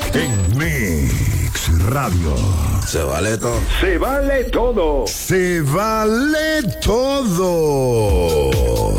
En Mix Radio. Se vale todo. Se vale todo. Se vale todo.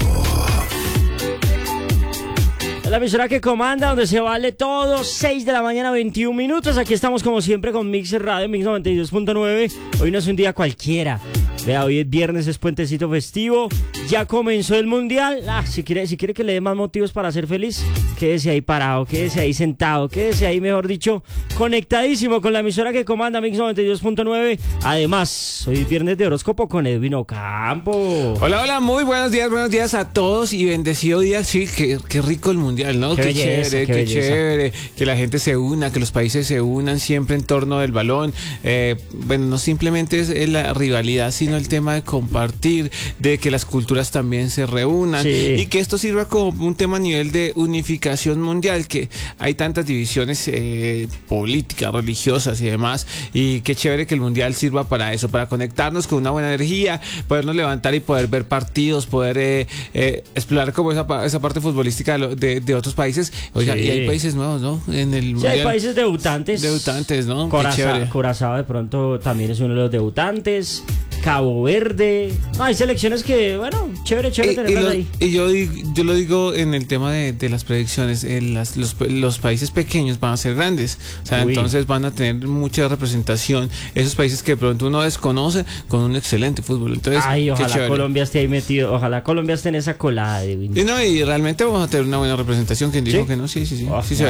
La emisora que comanda, donde se vale todo, 6 de la mañana, 21 minutos. Aquí estamos como siempre con Mix Radio, Mix 92.9. Hoy no es un día cualquiera. Vea, hoy es viernes, es puentecito festivo. Ya comenzó el mundial. Si quiere que le dé más motivos para ser feliz, quédese ahí parado, quédese ahí sentado, quédese ahí, mejor dicho, conectadísimo con la emisora que comanda Mix 92.9. Además, hoy es viernes de horóscopo con Edwin Ocampo. Hola, hola, muy buenos días a todos y bendecido día. Sí, qué rico el mundial, ¿no? Qué belleza, qué chévere, que la gente se una, que los países se unan siempre en torno del balón. Bueno, no simplemente es la rivalidad, sino el tema de compartir, de que las culturas también se reúnan, sí, y que esto sirva como un tema a nivel de unificación mundial, que hay tantas divisiones políticas, religiosas y demás, y qué chévere que el mundial sirva para eso, para conectarnos con una buena energía, podernos levantar y poder ver partidos, poder explorar como esa parte futbolística de otros países. Oiga, sí, y hay países nuevos, ¿no? En el mundial. Sí, hay países debutantes, ¿no? Curazao de pronto también es uno de los debutantes. Cabo Verde. Hay selecciones que, bueno, chévere tenerlas ahí. Y yo lo digo en el tema de las predicciones. Los países pequeños van a ser grandes. O sea, entonces van a tener mucha representación. Esos países que de pronto uno desconoce con un excelente fútbol. Entonces, ojalá Colombia esté ahí metido. Ojalá Colombia esté en esa colada. Y realmente vamos a tener una buena representación. ¿Quien dijo que no? Sí. Sí,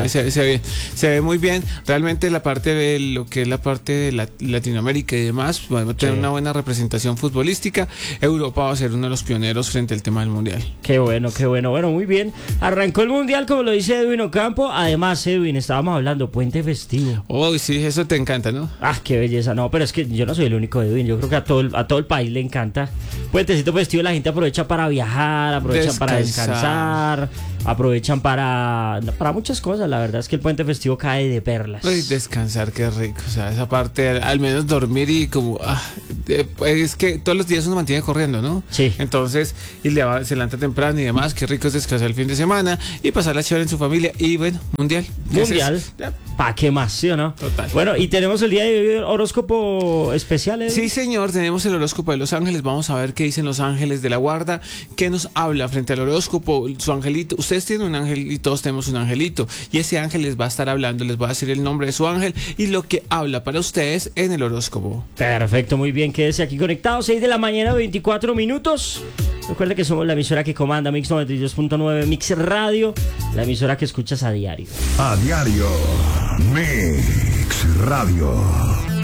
se ve muy bien. Realmente la parte de lo que es la parte de Latinoamérica y demás, vamos a tener una buena representación futbolística. Europa va a ser uno de los pioneros frente al tema del mundial. Qué bueno. Bueno, muy bien. Arrancó el mundial, como lo dice Edwin Ocampo. Además, Edwin, estábamos hablando puente festivo. Oh, sí, eso te encanta, ¿no? Qué belleza. No, pero es que yo no soy el único, Edwin. Yo creo que a todo el país le encanta. Puentecito festivo, la gente aprovecha para viajar, aprovechan para descansar, aprovechan para muchas cosas. La verdad es que el puente festivo cae de perlas. Descansar, qué rico. O sea, esa parte, al menos dormir y como... es que todos los días uno mantiene corriendo, ¿no? Sí. Entonces, se levanta temprano y demás. Qué rico es descansar el fin de semana y pasar la chévere en su familia. Y bueno, mundial. ¿Para qué más, sí o no? Total. Bueno, y tenemos el día de hoy horóscopo especial, ¿eh? Sí, señor, tenemos el horóscopo de Los Ángeles. Vamos a ver qué dicen los ángeles de la guarda, qué nos habla frente al horóscopo, su angelito. Ustedes tienen un ángel y todos tenemos un angelito. Y ese ángel les va a estar hablando, les va a decir el nombre de su ángel y lo que habla para ustedes en el horóscopo. Perfecto, muy bien, quédese aquí conectado, 6 de la mañana, 24 minutos. Recuerda que somos la emisora que comanda Mix 92.9, Mix Radio, la emisora que escuchas a diario. A diario, Mix Radio.